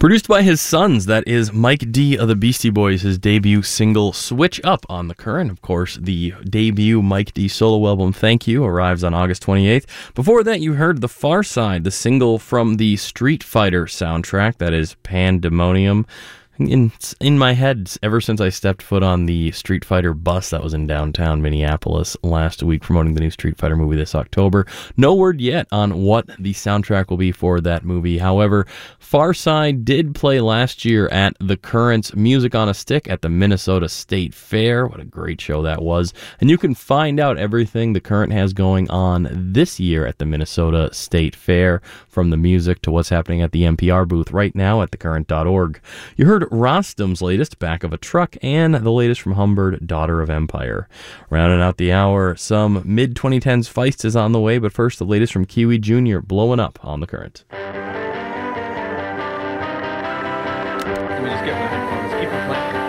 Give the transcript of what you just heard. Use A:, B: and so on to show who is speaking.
A: Produced by his sons, that is Mike D of the Beastie Boys, his debut single Switch Up on The Current. Of course, the debut Mike D solo album Thank You arrives on August 28th. Before that, you heard The Far Side, the single from the Street Fighter soundtrack, that is Pandemonium. In my head, ever since I stepped foot on the Street Fighter bus that was in downtown Minneapolis last week promoting the new Street Fighter movie this October, no word yet on what the soundtrack will be for that movie. However, Far Side did play last year at The Current's Music on a Stick at the Minnesota State Fair. What a great show that was. And you can find out everything The Current has going on this year at the Minnesota State Fair, from the music to what's happening at the NPR booth right now at thecurrent.org. You heard Rostam's latest, Back of a Truck, and the latest from Humbird, Daughter of Empire. Rounding out the hour, some mid-2010s Feist is on the way, but first the latest from Kiwi Jr., Blowing Up on The Current.
B: Let me just get my headphones. Keep it playing.